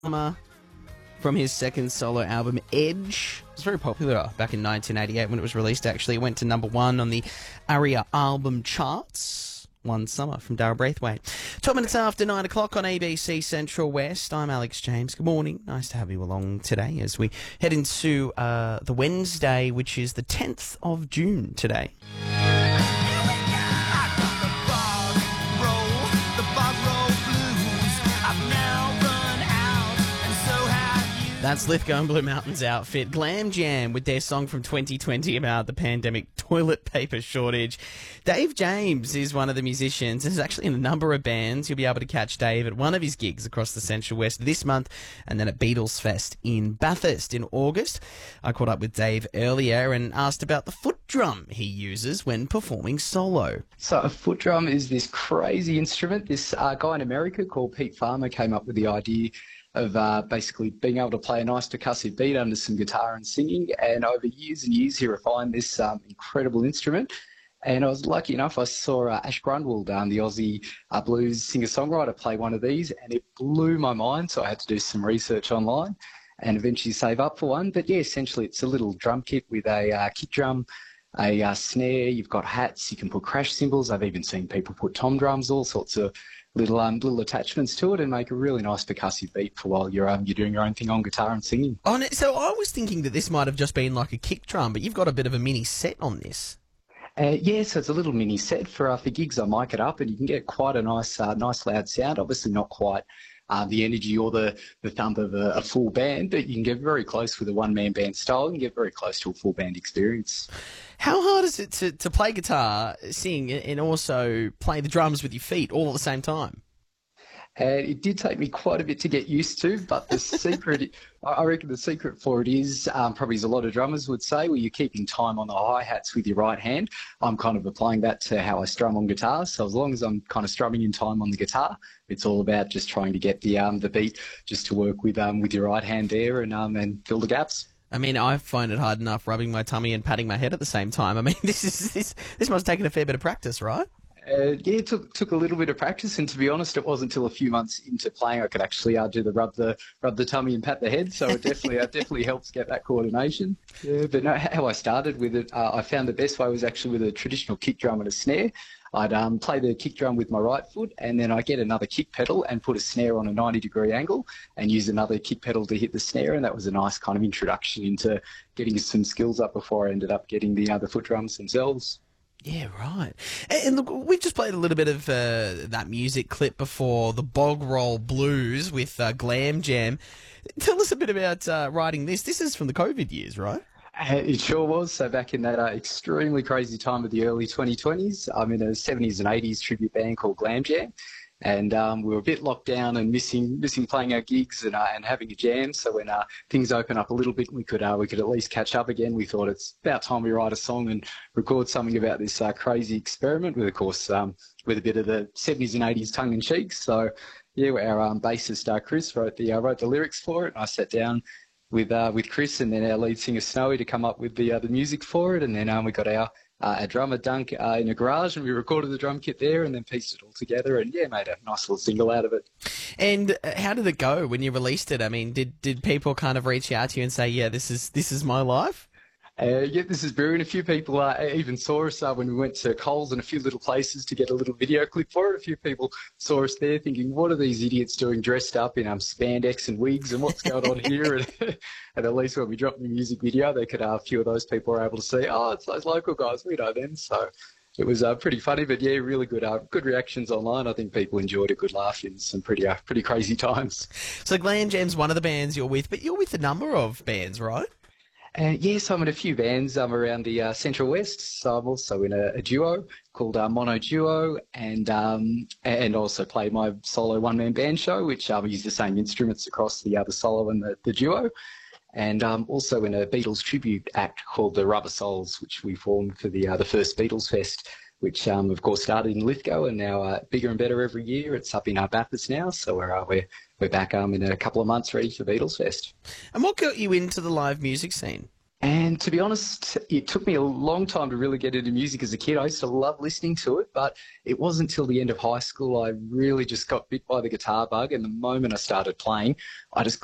Summer from his second solo album, Edge. It was very popular back in 1988 when it was released, actually. It went to number one on the ARIA album charts. One Summer from Daryl Braithwaite. 12 minutes after 9 o'clock on ABC Central West. I'm Alex James. Good morning. Nice to have you along today as we head into the Wednesday, which is the 10th of June today. That's Lithgow and Blue Mountains outfit, Glam Jam, with their song from 2020 about the pandemic toilet paper shortage. Dave James is one of the musicians and is actually in a number of bands. You'll be able to catch Dave at one of his gigs across the Central West this month and then at Beatles Fest in Bathurst in August. I caught up with Dave earlier and asked about the foot drum he uses when performing solo. So a foot drum is this crazy instrument. This guy in America called Pete Farmer came up with the idea of basically being able to play a nice percussive beat under some guitar and singing. And over years and years, he refined this incredible instrument. And I was lucky enough, I saw Ash Grunwald, the Aussie blues singer-songwriter, play one of these, and it blew my mind. So I had to do some research online and eventually save up for one. But yeah, essentially it's a little drum kit with a kick drum, a snare, you've got hats, you can put crash cymbals. I've even seen people put tom drums, all sorts of little attachments to it, and make a really nice percussive beat for while you're doing your own thing on guitar and singing. Oh, so I was thinking that this might have just been like a kick drum, but you've got a bit of a mini set on this. Yeah, so it's a little mini set for gigs. I mic it up, and you can get quite a nice loud sound. Obviously, not quite the energy or the thump of a full band, but you can get very close with a one-man band style and get very close to a full band experience. How hard is it to play guitar, sing, and also play the drums with your feet all at the same time? And it did take me quite a bit to get used to, but the secret, I reckon the secret for it is, probably as a lot of drummers would say, where you're keeping time on the hi-hats with your right hand. I'm kind of applying that to how I strum on guitar. So as long as I'm kind of strumming in time on the guitar, it's all about just trying to get the beat just to work with your right hand there and fill the gaps. I mean, I find it hard enough rubbing my tummy and patting my head at the same time. I mean, this must have taken a fair bit of practice, right? Yeah, it took a little bit of practice, and to be honest, it wasn't until a few months into playing I could actually do the rub the tummy and pat the head. So it definitely helps get that coordination. Yeah, but no, how I started with it, I found the best way was actually with a traditional kick drum and a snare. I'd play the kick drum with my right foot, and then I'd get another kick pedal and put a snare on a 90-degree angle and use another kick pedal to hit the snare, and that was a nice kind of introduction into getting some skills up before I ended up getting the foot drums themselves. Yeah, right. And look, we've just played a little bit of that music clip before, the Bog Roll Blues with Glam Jam. Tell us a bit about writing this. This is from the COVID years, right? It sure was. So back in that extremely crazy time of the early 2020s, I'm in a 70s and 80s tribute band called Glam Jam. And we were a bit locked down and missing playing our gigs and having a jam. So when things open up a little bit, we could at least catch up again. We thought it's about time we write a song and record something about this crazy experiment with, of course, with a bit of the 70s and 80s tongue in cheek. So yeah, our bassist Chris wrote the lyrics for it. And I sat down with Chris and then our lead singer Snowy to come up with the music for it, and then we got our drummer Dunk in a garage, and we recorded the drum kit there, and then pieced it all together, and yeah, made a nice little single out of it. And how did it go when you released it? I mean, did people kind of reach out to you and say, "Yeah, this is my life"? Yeah, this is brilliant. A few people even saw us when we went to Coles and a few little places to get a little video clip for it. A few people saw us there thinking, what are these idiots doing dressed up in spandex and wigs and what's going on here? And at least when we dropped the music video, they could, a few of those people were able to see, oh, it's those local guys, we know them. So it was pretty funny, but yeah, really good reactions online. I think people enjoyed a good laugh in some pretty crazy times. So Glam Jam's one of the bands you're with, but you're with a number of bands, right? Yes, I'm in a few bands around the Central West. So I'm also in a duo called Mono Duo, and also play my solo one-man band show, which we use the same instruments across the solo and the duo. And also in a Beatles tribute act called the Rubber Souls, which we formed for the first Beatles Fest, which of course started in Lithgow and now bigger and better every year. It's up in Bathurst now, so we're back in a couple of months ready for Beatles Fest. And what got you into the live music scene? And to be honest, it took me a long time to really get into music as a kid. I used to love listening to it, but it wasn't until the end of high school I really just got bit by the guitar bug. And the moment I started playing, I just